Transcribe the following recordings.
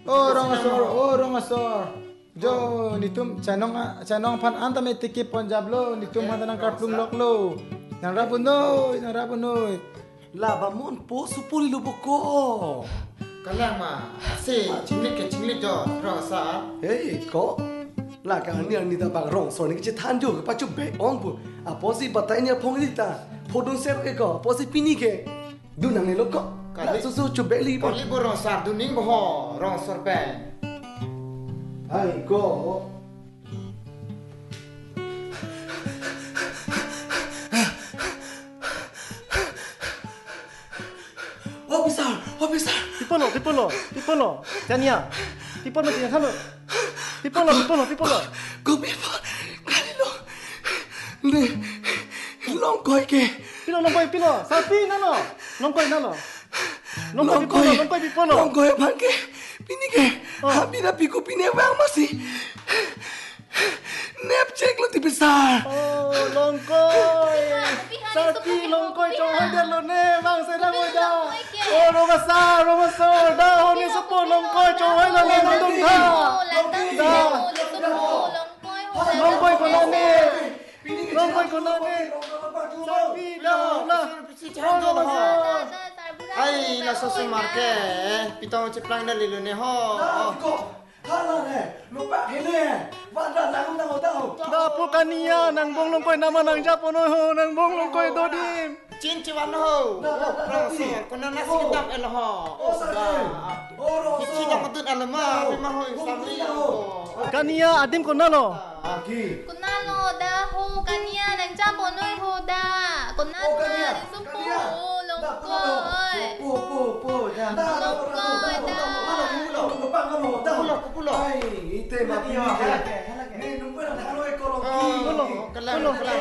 Orang asor. Jo, nitum canong pan anta metiki Punjab lo, nitum hantanang karplung lok lo. Nang rapunoi. Laba mon po supuli lo boko. Kalang ma, si cinglik jo, rong sa. Hey, ko. La ka ni da bang rong so ni che than jo pa chu be on pu. A posi batai ni phong ni ta. Phodon ser ke ko, posi pini ke. Du nang ni lo ko. Kali su chu be li po. Kali bo rong sa du ning bo ho, rong sor pe. Ai ko. Officer. Tipolo. Tanya. Tipolo macam mana? Tipolo. Go people. Kali lo. Ne. Long koi ke. Pilo. Sapi nalo. Long koi Tipolo. Long koi pan ke. Pini ke. Habi na piku pini bang masih. Nep cek lo ti besar. Oh, long koi. Sapi long koi chong hai dia lo ne bang sedang oda. Oh, Romasar. Dah ni sepo long koi chong hai lo ne dong tha. Long koi ko na ne. Sapi dah. Ai la so marke, pitong ceplang na lilo ne ho. Hala ne. Lupa hele. Wanda nang tahu. Dah pukania nang bong long koi nama nang Japono ho nang bong long koi dodim. Cin ciwan ho. Rong so, kena nasi kedap el ho. Kici dah patut alama, memang ho samri ho. Kania adim ko nalo. Aki. Kunalo dah ho kania nang Japono ho dah. Kunalo dah supu longkoi. Po. Pulo. Ai, ite mati ke. Ni numpa nak kalau ekor Kelang.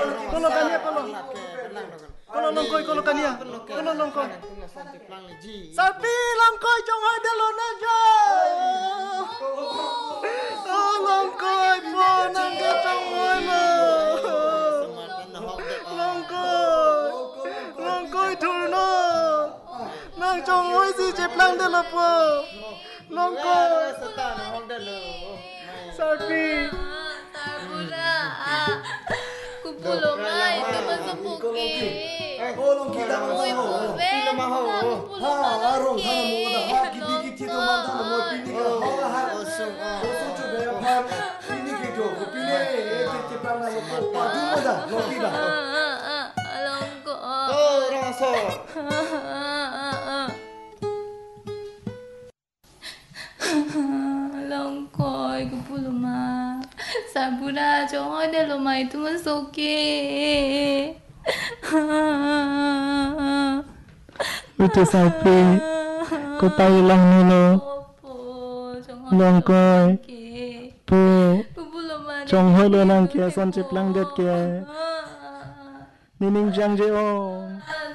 Kalau longkoi kalau kania. Kalau longkoi. Sapi longkoi jong hai dia lo na jo. Oh longkoi po nang ke jong hai lo. Longkoi thurno. Nang jong hai si ceplang dia lo po. Longkoi. Sapi. Sabura. Kupulo mai tu masupuki. Long kita mau. Pila maho. Arong mo da. Kiki tu manda mo pini ka. Osu be par pini ke jo. Pini ke pala mo ko pa du mo da. Long kita. Rong so. Longkoi kupulo ma. Sabura jangan dia lo mai tu masuki. Ute sapi. Ko tahu lang nilo. Longkoi. Po. Chong hoi lo nang kia son ceplang det kia. Nining jang je o.